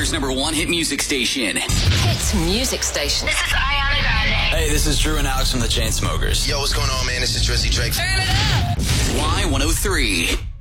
Weather's #1 hit music station. Hit music station. This is Ariana Grande. Hey, this is Drew and Alex from the Chainsmokers. Yo, what's going on, man? This is Drizzy Drake. Turn it up. Y103.